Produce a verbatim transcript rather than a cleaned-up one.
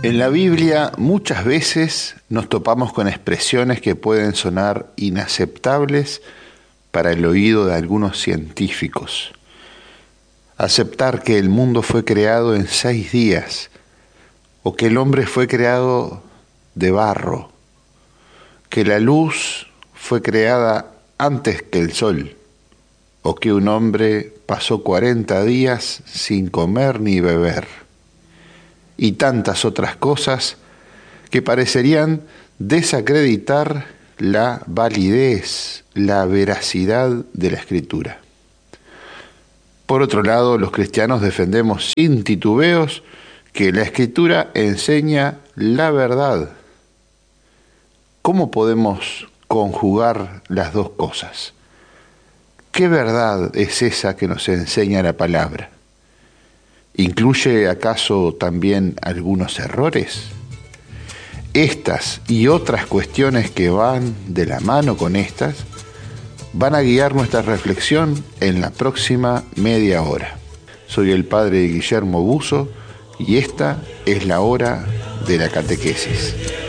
En la Biblia muchas veces nos topamos con expresiones que pueden sonar inaceptables para el oído de algunos científicos. Aceptar que el mundo fue creado en seis días, o que el hombre fue creado de barro, que la luz fue creada antes que el sol, o que un hombre pasó cuarenta días sin comer ni beber, y tantas otras cosas que parecerían desacreditar la validez, la veracidad de la Escritura. Por otro lado, los cristianos defendemos sin titubeos que la Escritura enseña la verdad. ¿Cómo podemos conjugar las dos cosas? ¿Qué verdad es esa que nos enseña la palabra? ¿Incluye acaso también algunos errores? Estas y otras cuestiones que van de la mano con estas van a guiar nuestra reflexión en la próxima media hora. Soy el padre Guillermo Buzo y esta es la hora de la catequesis.